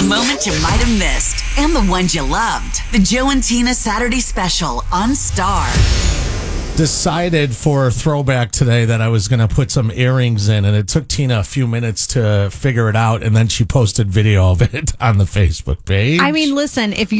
moment you might have missed and the ones you loved. The Joe and Tina Saturday Special on Star. Decided for a throwback today that I was going to put some earrings in, and it took Tina a few minutes to figure it out, and then she posted video of it on the Facebook page. I mean, listen, if